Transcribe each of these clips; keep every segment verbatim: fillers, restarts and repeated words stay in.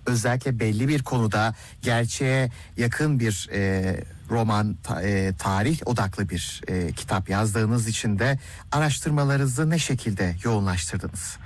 özellikle belli bir konuda gerçeğe yakın bir e, roman, ta, e, tarih odaklı bir e, kitap yazdığınız için de araştırmalarınızı ne şekilde yoğunlaştırdınız?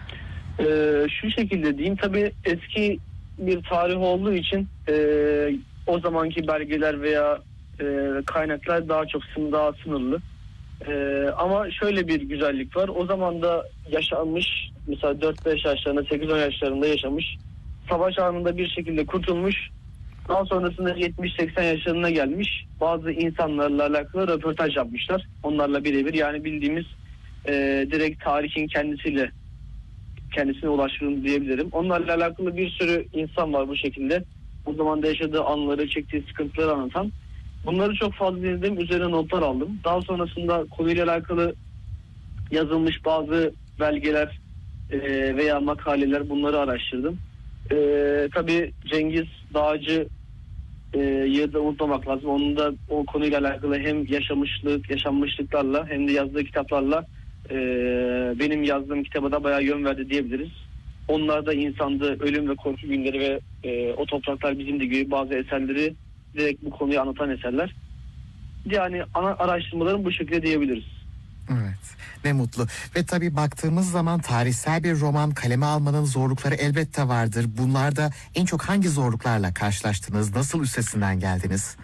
Ee, şu şekilde diyeyim, tabii eski bir tarih olduğu için e, o zamanki belgeler veya e, kaynaklar daha çok sın daha sınırlı. E, ama şöyle bir güzellik var. O zaman da yaşanmış, mesela dört beş yaşlarında, sekiz on yaşlarında yaşamış, savaş anında bir şekilde kurtulmuş, daha sonrasında yetmiş seksen yaşlarına gelmiş bazı insanlarla alakalı röportaj yapmışlar. Onlarla birebir, yani bildiğimiz e, direkt tarihin kendisiyle kendisine ulaştığını diyebilirim. Onlarla alakalı bir sürü insan var bu şekilde. O zaman da yaşadığı anları, çektiği sıkıntıları anlatan. Bunları çok fazla dinledim, üzerine notlar aldım. Daha sonrasında konuyla alakalı yazılmış bazı belgeler e, veya makaleler, bunları araştırdım. E, tabii Cengiz Dağcı e, da unutmamak lazım. Onun da o konuyla alakalı hem yaşamışlık, yaşanmışlıklarla hem de yazdığı kitaplarla e, benim yazdığım kitaba da bayağı yön verdi diyebiliriz. Onlar da insandı, ölüm ve korku günleri ve e, o topraklar bizimdi gibi bazı eserleri direkt bu konuyu anlatan eserler. Yani ana araştırmalarım bu şekilde diyebiliriz. Evet, ne mutlu. Ve tabii baktığımız zaman tarihsel bir roman kaleme almanın zorlukları elbette vardır. Bunlarda en çok hangi zorluklarla karşılaştınız? Nasıl üstesinden geldiniz?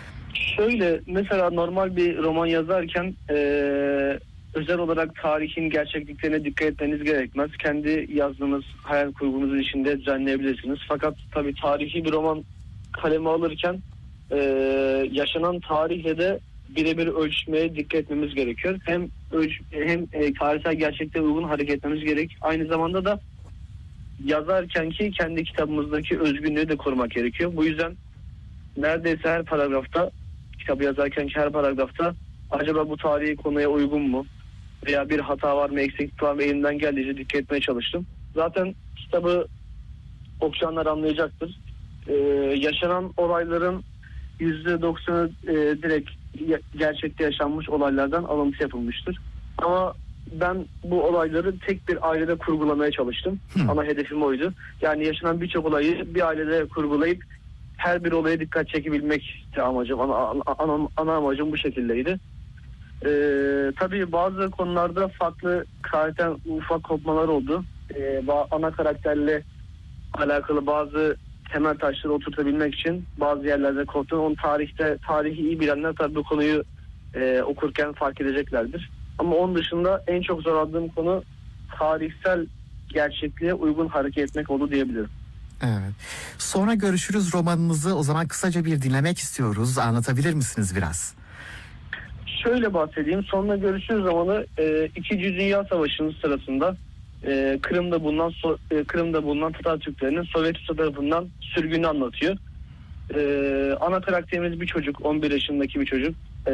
Şöyle, mesela normal bir roman yazarken e, özel olarak tarihin gerçekliklerine dikkat etmeniz gerekmez. Kendi yazdığınız hayal kurgunuzun içinde düzenleyebilirsiniz. Fakat tabii tarihi bir roman kaleme alırken e, yaşanan tarihle de birebir ölçmeye dikkat etmemiz gerekiyor. Hem ölç, hem e, tarihsel gerçekliğe uygun hareket etmemiz gerek. Aynı zamanda da yazarken ki kendi kitabımızdaki özgünlüğü de korumak gerekiyor. Bu yüzden neredeyse her paragrafta, kitabı yazarken ki her paragrafta acaba bu tarihi konuya uygun mu? Veya bir hata var mı, eksiklik var mı, elimden geldiğince dikkat etmeye çalıştım. Zaten kitabı okuyanlar anlayacaktır. Ee, yaşanan olayların yüzde doksanı e, direkt gerçekte yaşanmış olaylardan alıntı yapılmıştır. Ama ben bu olayları tek bir ailede kurgulamaya çalıştım. Hmm. Ana hedefim oydu. Yani yaşanan birçok olayı bir ailede kurgulayıp her bir olaya dikkat çekebilmek amacım. Ana, ana, ana amacım bu şekildeydi. Ee, tabii bazı konularda farklı karakter ufak kopmalar oldu. Ee, ana karakterle alakalı bazı temel taşları oturtabilmek için bazı yerlerde koptu. Onun tarihte tarihi iyi bilenler tabii bu konuyu e, okurken fark edeceklerdir. Ama onun dışında en çok zorlandığım konu tarihsel gerçekliğe uygun hareket etmek oldu diyebilirim. Evet. Sonra görüşürüz romanınızı o zaman kısaca bir dinlemek istiyoruz. Anlatabilir misiniz biraz? Şöyle bahsedeyim. Sonra görüşürüz romanı e, İkinci Dünya Savaşı'nın sırasında e, Kırım'da bulunan e, Kırım'da bulunan Tatar Türklerinin Sovyet Rusya tarafından sürgünü anlatıyor. E, ana karakterimiz bir çocuk, on bir yaşındaki bir çocuk. E,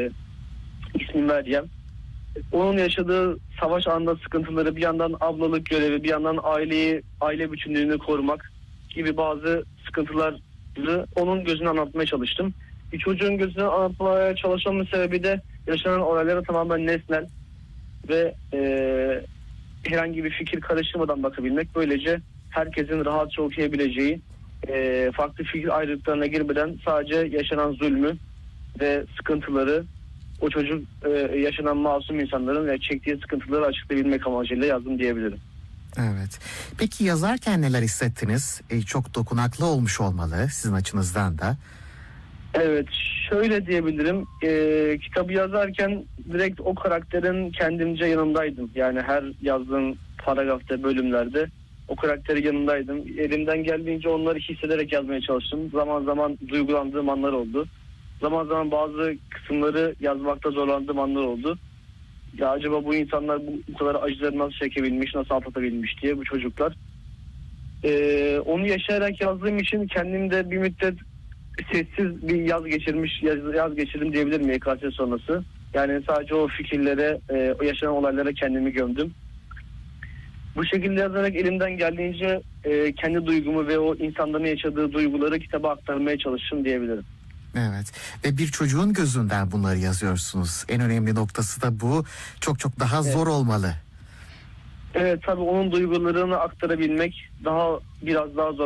ismi Meryem. Onun yaşadığı savaş anında sıkıntıları, bir yandan ablalık görevi, bir yandan aileyi, aile bütünlüğünü korumak gibi bazı sıkıntıları onun gözüne anlatmaya çalıştım. Bir çocuğun gözüne anlatmaya çalışmamın sebebi de yaşanan olaylara tamamen nesnel ve e, herhangi bir fikir karıştırmadan bakabilmek. Böylece herkesin rahatça okuyabileceği, e, farklı fikir ayrılıklarına girmeden sadece yaşanan zulmü ve sıkıntıları, o çocuk e, yaşanan masum insanların ve çektiği sıkıntıları açıklayabilmek amacıyla yazdım diyebilirim. Evet. Peki yazarken neler hissettiniz? E, çok dokunaklı olmuş olmalı sizin açınızdan da. Evet, şöyle diyebilirim. E, kitabı yazarken direkt o karakterin kendimce yanındaydım. Yani her yazdığım paragrafta, bölümlerde o karakterin yanındaydım. Elimden geldiğince onları hissederek yazmaya çalıştım. Zaman zaman duygulandığım anlar oldu. Zaman zaman bazı kısımları yazmakta zorlandığım anlar oldu. Ya acaba bu insanlar bu, bu kadar acıları nasıl çekebilmiş, nasıl atlatabilmiş diye, bu çocuklar. Ee, onu yaşayarak yazdığım için kendimde bir müddet sessiz bir yaz geçirmiş, yaz, yaz geçirdim diyebilirim Y K S sonrası. Yani sadece o fikirlere, e, o yaşanan olaylara kendimi gömdüm. Bu şekilde yazarak elimden geldiğince e, kendi duygumu ve o insanların yaşadığı duyguları kitaba aktarmaya çalıştım diyebilirim. Evet ve bir çocuğun gözünden bunları yazıyorsunuz. En önemli noktası da bu. Çok çok daha evet. zor olmalı. Evet, tabii onun duygularını aktarabilmek daha biraz daha zor.